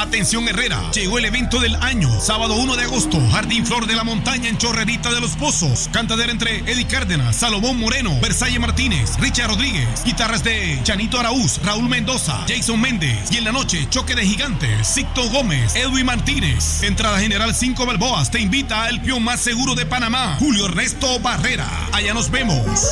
Atención Herrera, llegó el evento del año, sábado 1 de agosto, Jardín Flor de la Montaña en Chorrerita de los Pozos. Cantadera entre Eddie Cárdenas, Salomón Moreno, Versailles Martínez, Richard Rodríguez. Guitarras de Chanito Araúz, Raúl Mendoza, Jason Méndez. Y en la noche, choque de gigantes, Sicto Gómez, Edwin Martínez. Entrada general 5 balboas. Te invita al peón más seguro de Panamá, Julio Ernesto Barrera. Allá nos vemos.